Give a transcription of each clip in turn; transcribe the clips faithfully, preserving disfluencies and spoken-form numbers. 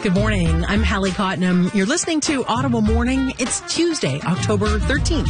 Good morning. I'm Hallie Cottenham. You're listening to Ottawa Morning. It's Tuesday, October thirteenth.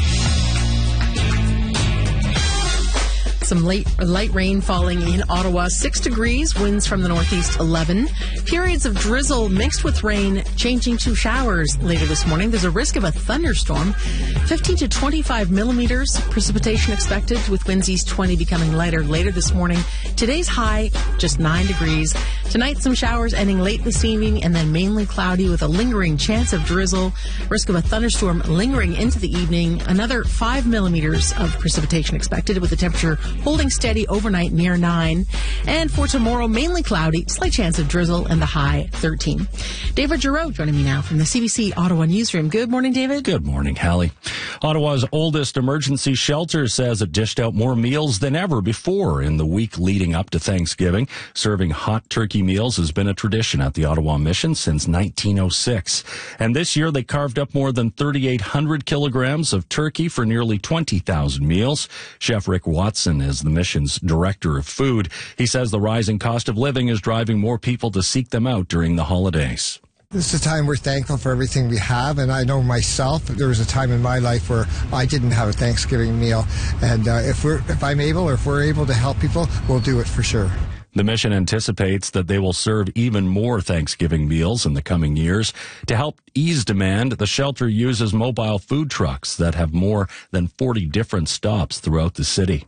Some late, light rain falling in Ottawa, six degrees, winds from the northeast, eleven. Periods of drizzle mixed with rain, changing to showers later this morning. There's a risk of a thunderstorm, fifteen to twenty-five millimeters precipitation expected, with winds east twenty becoming lighter later this morning. Today's high, just nine degrees. Tonight, some showers ending late this evening, and then mainly cloudy with a lingering chance of drizzle. Risk of a thunderstorm lingering into the evening. Another five millimeters of precipitation expected, with the temperature holding steady overnight near nine. And for tomorrow, mainly cloudy, slight chance of drizzle, and the high thirteen. David Giroux joining me now from the C B C Ottawa newsroom. Good morning, David. Good morning, Hallie. Ottawa's oldest emergency shelter says it dished out more meals than ever before in the week leading up to Thanksgiving. Serving hot turkey meals has been a tradition at the Ottawa Mission since nineteen oh six. And this year they carved up more than thirty-eight hundred kilograms of turkey for nearly twenty thousand meals. Chef Rick Watson is the mission's director of food. He says the rising cost of living is driving more people to seek them out during the holidays. This is a time we're thankful for everything we have, and I know myself, there was a time in my life where I didn't have a Thanksgiving meal, and uh, if we're if I'm able or if we're able to help people, we'll do it for sure. The mission anticipates that they will serve even more Thanksgiving meals in the coming years. To help ease demand, the shelter uses mobile food trucks that have more than forty different stops throughout the city.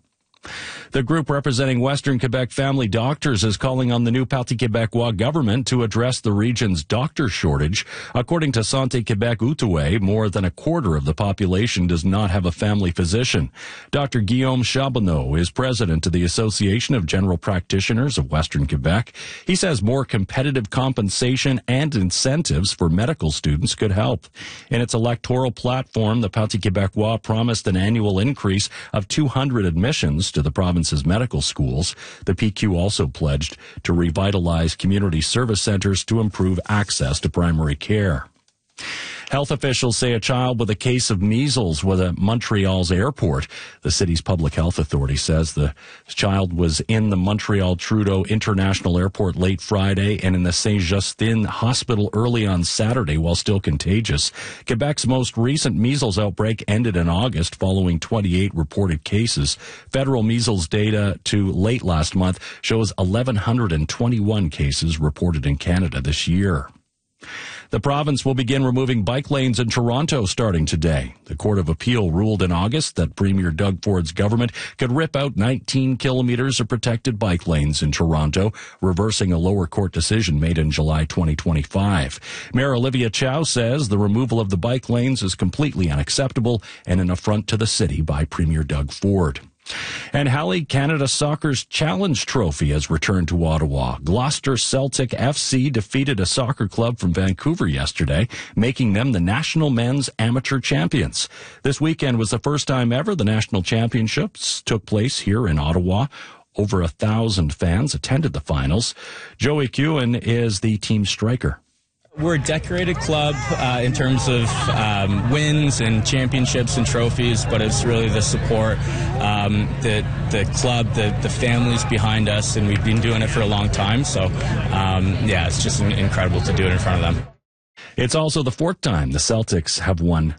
The group representing Western Quebec family doctors is calling on the new Parti Québécois government to address the region's doctor shortage. According to Santé Québec Outaouais, more than a quarter of the population does not have a family physician. Doctor Guillaume Charbonneau is president of the Association of General Practitioners of Western Quebec. He says more competitive compensation and incentives for medical students could help. In its electoral platform, the Parti Québécois promised an annual increase of two hundred admissions to the province's medical schools. The P Q also pledged to revitalize community service centers to improve access to primary care. Health officials say a child with a case of measles was at Montreal's airport. The city's public health authority says the child was in the Montreal Trudeau International Airport late Friday and in the Saint-Justin Hospital early on Saturday while still contagious. Quebec's most recent measles outbreak ended in August following twenty-eight reported cases. Federal measles data to late last month shows one thousand one hundred twenty-one cases reported in Canada this year. The province will begin removing bike lanes in Toronto starting today. The Court of Appeal ruled in August that Premier Doug Ford's government could rip out nineteen kilometers of protected bike lanes in Toronto, reversing a lower court decision made in July twenty twenty-five. Mayor Olivia Chow says the removal of the bike lanes is completely unacceptable and an affront to the city by Premier Doug Ford. And Hallie, Canada Soccer's Challenge Trophy has returned to Ottawa. Gloucester Celtic F C defeated a soccer club from Vancouver yesterday, making them the national men's amateur champions. This weekend was the first time ever the national championships took place here in Ottawa. Over a thousand fans attended the finals. Joey Kewen is the team striker. We're a decorated club uh, in terms of um, wins and championships and trophies, but it's really the support, um, the the club, the, the families behind us, and we've been doing it for a long time. So, um, yeah, it's just incredible to do it in front of them. It's also the fourth time the Celtics have won